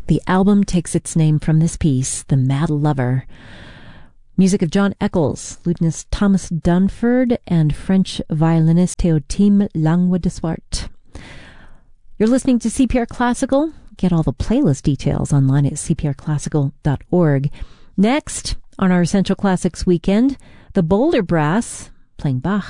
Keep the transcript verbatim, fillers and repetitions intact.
The album takes its name from this piece, The Mad Lover. Music of John Eccles, lutenist Thomas Dunford, and French violinist Théotime Langlois de Swart. You're listening to C P R Classical. Get all the playlist details online at c p r classical dot org. Next, on our Essential Classics weekend, the Boulder Brass, playing Bach.